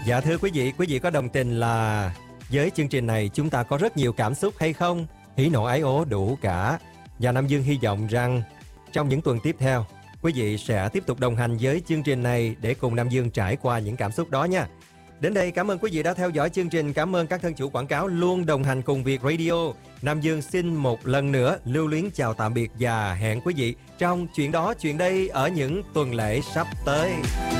Dạ thưa quý vị có đồng tình là với chương trình này chúng ta có rất nhiều cảm xúc hay không? Hỉ nộ ái ố đủ cả. Và Nam Dương hy vọng rằng trong những tuần tiếp theo, quý vị sẽ tiếp tục đồng hành với chương trình này để cùng Nam Dương trải qua những cảm xúc đó nha. Đến đây cảm ơn quý vị đã theo dõi chương trình. Cảm ơn các thân chủ quảng cáo luôn đồng hành cùng Việt Radio. Nam Dương xin một lần nữa lưu luyến chào tạm biệt và hẹn quý vị trong chuyện đó chuyện đây ở những tuần lễ sắp tới.